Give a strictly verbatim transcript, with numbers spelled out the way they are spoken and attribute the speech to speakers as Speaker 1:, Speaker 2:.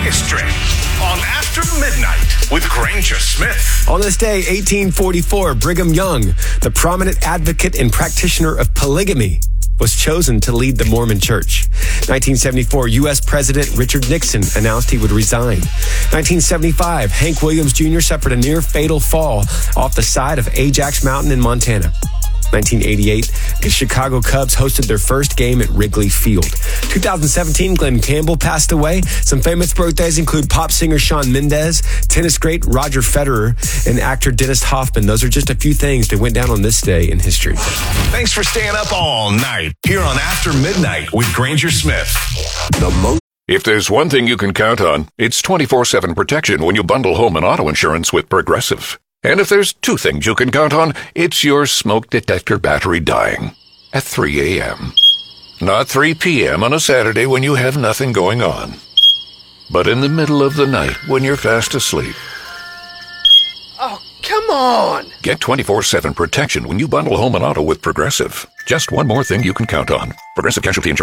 Speaker 1: history on After Midnight with Granger Smith.
Speaker 2: On this day, eighteen forty-four, Brigham Young, the prominent advocate and practitioner of polygamy, was chosen to lead the Mormon Church. nineteen seventy-four, U S President Richard Nixon announced he would resign. nineteen seventy-five, Hank Williams Junior suffered a near-fatal fall off the side of Ajax Mountain in Montana. nineteen eighty-eight, the Chicago Cubs hosted their first game at Wrigley Field. two thousand seventeen, Glenn Campbell passed away. Some famous birthdays include pop singer Shawn Mendes, tennis great Roger Federer, and actor Dennis Hoffman. Those are just a few things that went down on this day in history.
Speaker 1: Thanks for staying up all night here on After Midnight with Granger Smith.
Speaker 3: The most. If there's one thing you can count on, it's twenty-four seven protection when you bundle home and auto insurance with Progressive. And if there's two things you can count on, it's your smoke detector battery dying at three a.m. Not three p.m. on a Saturday when you have nothing going on, but in the middle of the night when you're fast asleep.
Speaker 4: Oh, come on!
Speaker 3: Get twenty-four seven protection when you bundle home and auto with Progressive. Just one more thing you can count on. Progressive Casualty Insurance